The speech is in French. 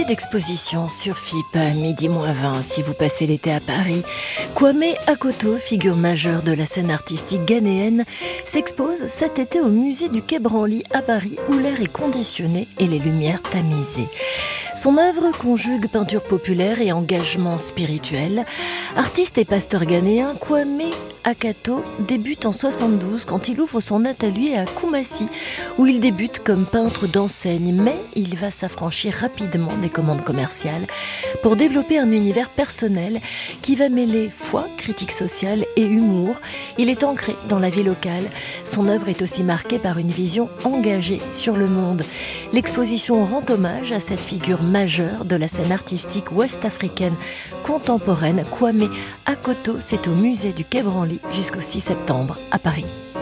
Idée d'exposition sur FIP, midi -20 si vous passez l'été à Paris. Kwame Akoto, figure majeure de la scène artistique ghanéenne, s'expose cet été au musée du Quai Branly à Paris, où l'air est conditionné et les lumières tamisées. Son œuvre conjugue peinture populaire et engagement spirituel. Artiste et pasteur ghanéen, Kwame Akoto débute en 72 quand il ouvre son atelier à Koumassi, où il débute comme peintre d'enseigne, mais il va s'affranchir rapidement des commandes commerciales pour développer un univers personnel qui va mêler foi, critique sociale et humour. Il est ancré dans la vie locale. Son œuvre est aussi marquée par une vision engagée sur le monde. L'exposition rend hommage à cette figure majeure de la scène artistique ouest-africaine contemporaine. Kwame Akoto, c'est au musée du Quai Branly jusqu'au 6 septembre à Paris.